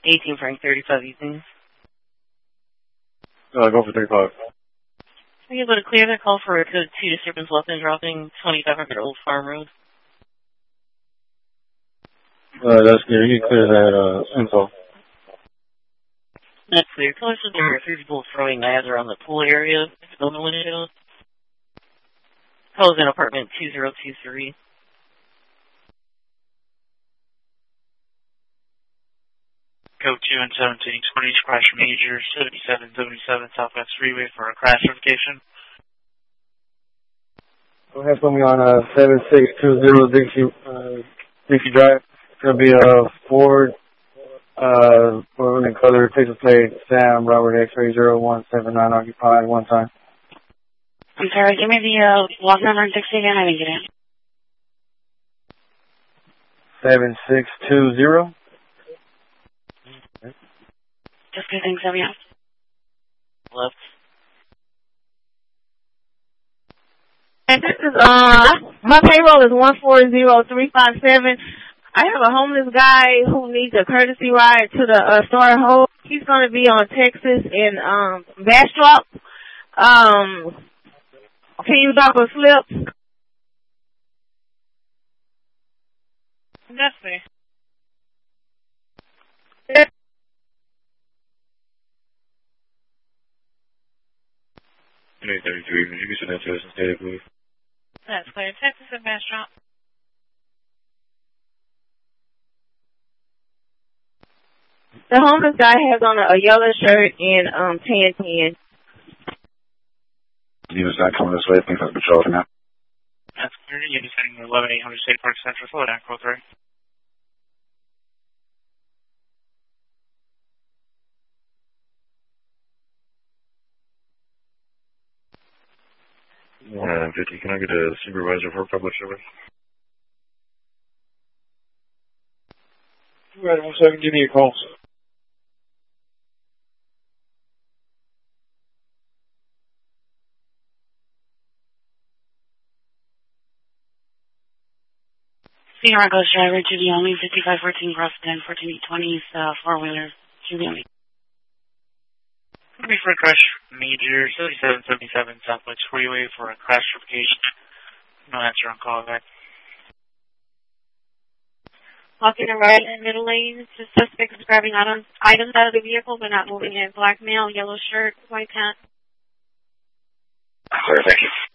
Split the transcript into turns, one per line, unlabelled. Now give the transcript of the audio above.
18 Frank 35 Easton.
Go for 35.
Are you able to clear the call for a code 2 disturbance weapon dropping 2500 Old Farm Road?
That's good. You can clear that info.
That's clear. Colors of the people throwing knives around the pool area. Film the windows. Calls in apartment 2023.
Code 2 and 1720, crash major 7777 Southwest Freeway for a crash notification.
Go ahead, put me on 7620 Dixie Drive. It's going to be a Ford, in color, Texas plate, Sam, Robert X-ray 0179, occupied, one time.
I'm sorry, give me the walk number and Dixie again, I didn't get it.
7620.
Just two things, yeah.
Left.
And this is, my payroll is 140357. I have a homeless guy who needs a courtesy ride to the Star Hole. He's going to be on Texas in Bastrop. Can you drop a slip?
That's me.
833, would you be sent that to us instead, please?
That's clear. Texas and Bastrop.
The homeless guy has on a yellow shirt and tan.
He was not coming this way. I think that's patrol for now.
That's clear. You'll be sending 11800 State Park Central. Slow down, code 3.
Yeah, 50. Can I get a supervisor for public service? Right, 17, give me a call.
Cedar Ghost driver to the only 5514 cross 10 1420 4-wheeler to the only.
Could be for a crash major 7777 Southwest Freeway for a crash notification. No answer on call back.
Walking the right in middle lane. The suspect is grabbing items out of the vehicle but not moving in. Black male, yellow shirt, white pants.
Clear, thank you.